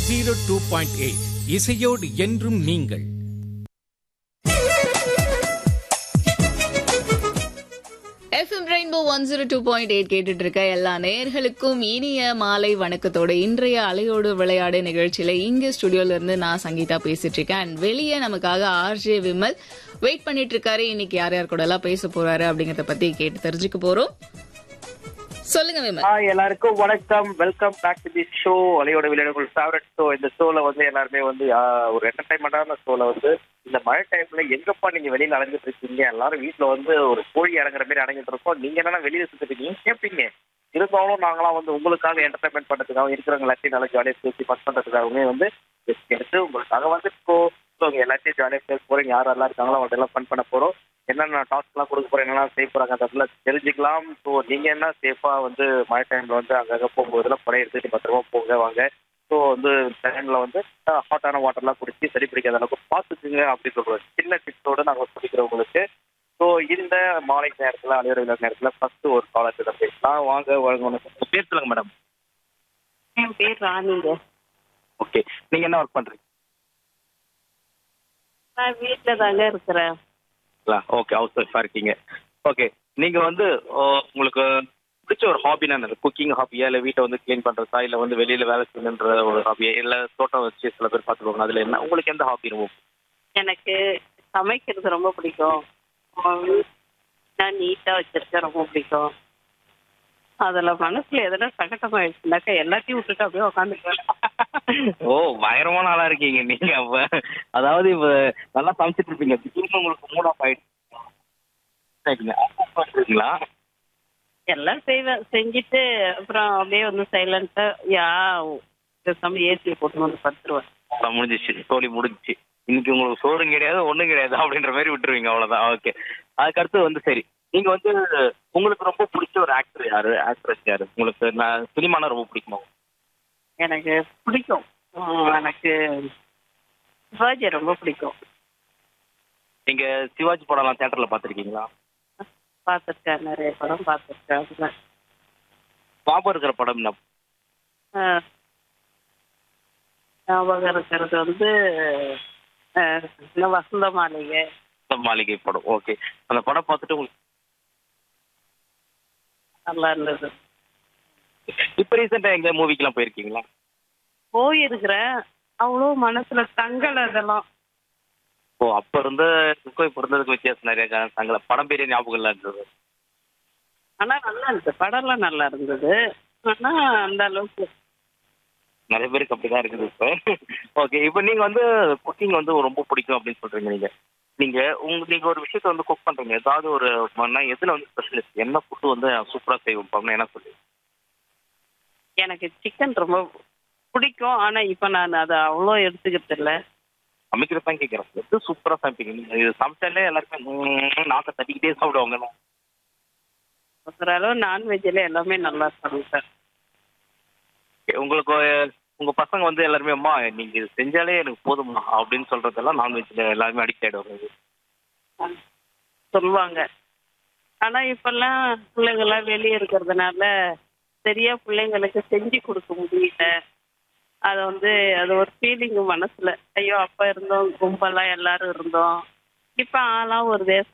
102.8 இசையோடு என்றும் நீங்கள். FM ரெயின்போ 102.8 கேட்டுட்டு இருக்க எல்லா நேயர்களுக்கும் இனிய மாலை வணக்கத்தோட இன்றைய அலையோடு விளையாடு நிகழ்ச்சியில இங்க ஸ்டுடியோல இருந்து நான் சங்கீதா பேசிட்டு இருக்கேன். அண்ட் வெளியே நமக்காக ஆர்ஜே விமல் வெயிட் பண்ணிட்டு இருக்காரு. இன்னைக்கு யார் யார் கூட எல்லாம் பேச போறாரு அப்படிங்கறத பத்தி கேட்டு தெரிஞ்சுக்க போறோம். சொல்லுங்க விமல். எல்லாருக்கும் வணக்கம். Welcome back to the show. அலையோட விளையாடுகள் favourite show. இந்த ஷோல வந்து எல்லாருமே வந்து ஒரு என்டர்டைன்மெண்டான ஷோல வந்து இந்த மழை டைம்ல எங்கப்பா நீங்க வெளியில அடைஞ்சிட்டு இருக்கீங்க, எல்லாரும் வீட்டுல வந்து ஒரு கோழி அடங்குற மாதிரி அடங்கிட்டு இருக்கோம், நீங்க என்னன்னா வெளியில சுத்திட்டு கேட்பீங்க. இருந்தாலும் நாங்களாம் வந்து உங்களுக்காக என்டர்டைன்மெண்ட் பண்றதுக்காக இருக்கிறவங்க எல்லாத்தையும் நல்லா ஜாலியாக பேசி பஸ் பண்றதுக்காகவே வந்து எடுத்து உங்களுக்காக வந்து எல்லாத்தையும் ஜாலியாக பேச போறோம். யார் எல்லாம் இருக்காங்களோ அவங்க எல்லாம் ஃபன் பண்ண போறோம். என்னென்ன டாஸ்க் எல்லாம் கொடுக்க போறோம், என்னெல்லாம் செய்ய போறாங்க அதெல்லாம் தெரிஞ்சுக்கலாம். ஸோ நீங்க என்ன சேஃபா வந்து மழை டைம்ல வந்து அங்கங்க போகும்போதெல்லாம் பழைய எடுத்துட்டு பத்திரமா போங்க வாங்க. ஸோ வந்து டைம்ல வந்து ஹாட்டான வாட்டர்லாம் குடிச்சு சரி பிடிக்காத அளவுக்கு பார்த்துக்குங்க அப்படின்னு சொல்றோம். சின்ன டிப்ஸோட நாங்கள் சொல்லிக்கிறவங்களுக்கு. ஸோ இந்த மாலை நேரத்தில் அலையோட விளையாட்டு நேரத்தில் ஃபர்ஸ்ட் ஒரு காலத்துல பேசலாம். வாங்க வழங்க பேர் சொல்லுங்க மேடம். என் பேர் ராணிங்க. ஓகே, நீங்க என்ன ஒர்க் பண்றீங்க? நான் வீட்டில் தாங்க இருக்கிறேன். ஓகே, ஹவுஸ் ஒய்ஃபா இருக்கீங்க. ஓகே, நீங்க வந்து உங்களுக்கு பிடிச்ச ஒரு ஹாபினா குக்கிங் ஹாபியா, இல்லை வீட்டை வந்து கிளீன் பண்றதா, இல்லை வந்து வெளியில வேலை செய்யணுன்ற ஒரு ஹாபியா, இல்லை தோட்டம் வச்சு சில பேர் பார்த்துருவாங்க, அதுல என்ன உங்களுக்கு எந்த ஹாபி ரொம்ப? எனக்கு சமைக்கிறது ரொம்ப பிடிக்கும். நான் நீட்டாக வச்சிருக்கேன், ரொம்ப பிடிக்கும். அதில் மனசுல எதனா சங்கடமாயிடுச்சுனாக்கா எல்லாத்தையும் விட்டுட்டு அப்படியே உட்காந்துக்குவேன். ஓ, பயங்கரமான ஆளா இருக்கீங்க நீங்க. அப்ப அதாவது இப்ப நல்லா சமைச்சிட்டு இருப்பீங்க, திடீர்னு உங்களுக்கு மூட் ஆஃப் ஆயிடுச்சுங்களா? எல்லாம் செய்வேன். செஞ்சுட்டு அப்புறம் அப்படியே வந்து சைலண்டா ஏசியை போட்டு வந்து படுத்துருவேன். முடிஞ்சிச்சு, தோழி முடிஞ்சிச்சு. இன்னைக்கு உங்களுக்கு சோறும் கிடையாது ஒண்ணும் கிடையாது அப்படின்ற மாதிரி விட்டுருவீங்க, அவ்வளவுதான். ஓகே, அதுக்கு அடுத்து வந்து சரி, நீங்க வந்து உங்களுக்கு ரொம்ப பிடிச்ச ஒரு ஆக்டர் யாரு, ஆக்ட்ரஸ் யாரு உங்களுக்கு? நான் சினிமானா ரொம்ப பிடிக்குமா? எனக்கு பிடிக்கும். எனக்கு சிவாஜி ரொம்ப பிடிக்கும். நீங்க சிவாஜி படம்லாம் தியேட்டர்ல பாத்திருக்கீங்களா? பார்த்துருக்கேன், நிறைய படம் பார்த்துருக்கேன். அதுதான் ஞாபகம் இருக்கிற படம் என்ன? ஞாபகம் இருக்கிறது வந்து வசந்த மாளிகை. மாளிகை படம். ஓகே, அந்த படம் பார்த்துட்டு உங்களுக்கு நல்லா இருந்தது. இப்ப ரீசெண்டா எங்க மூவிக்கெல்லாம் போயிருக்கீங்களா? போயிருக்கிறேன், அவ்வளோ மனசுல தங்கல அதெல்லாம். ஓ, அப்ப இருந்த இப்ப இருந்ததுக்கு வித்தியாசம் நிறைய தங்களை படம் பெரிய ஞாபகம் எல்லாம் இருந்தது. ஆனா நல்லா இருந்தது, படம்லாம் நல்லா இருந்தது. ஆனா அந்த அளவுக்கு நிறைய பேருக்கு அப்படிதான் இருக்குது இப்ப. ஓகே, இப்ப நீங்க வந்து குக்கிங் வந்து ரொம்ப பிடிக்கும் அப்படின்னு சொல்றீங்க. நீங்க நீங்க ஒரு விஷயத்த வந்து குக் பண்றீங்க, ஏதாவது ஒரு எதுல வந்து ஸ்பெஷலிஸ்ட், என்ன ஃபுட்டு வந்து சூப்பரா செய்வோம் என்ன சொல்லி? எனக்கு சிக்கன் ரொம்ப பிடிக்கும். ஆனா இப்ப நான் அதை அவ்வளோ எடுத்துக்கிறது இல்லை. சமைக்கிறது தான் கேட்கறேன், எது சூப்பரா சமைப்பீங்க நீங்க? இது சமைச்சாலே எல்லாருமே நாக்க தட்டிக்கிட்டே சாப்பிடுவாங்க. ஓரளவு நான்வெஜ்ல எல்லாமே நல்லா சமைப்பேன். உங்களுக்கு உங்க பசங்க வந்து எல்லாருமே அம்மா நீங்க இது செஞ்சாலே எனக்கு போதுமா அப்படின்னு சொல்றதெல்லாம் நான்வெஜ்ல எல்லாருமே அடிக்ட் ஆயிடுவாங்க சொல்லுவாங்க. ஆனா இப்பெல்லாம் பிள்ளைங்கெல்லாம் வெளியே இருக்கிறதுனால சரியா பிள்ளைங்களுக்கு செஞ்சு கொடுக்க முடியல. அது வந்து அது ஒரு ஃபீலிங் மனசுல. ஐயோ அப்ப இருந்தோம், கும்பலா எல்லாரும் இருந்தோம், இப்ப ஆளா ஒரு தேசம்